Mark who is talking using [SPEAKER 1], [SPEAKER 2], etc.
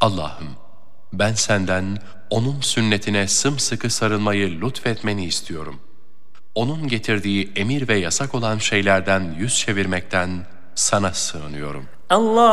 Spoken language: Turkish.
[SPEAKER 1] Allah'ım, ben senden onun sünnetine sımsıkı sarılmayı lütfetmeni istiyorum. Onun getirdiği emir ve yasak olan şeylerden yüz çevirmekten sana sığınıyorum.
[SPEAKER 2] Allah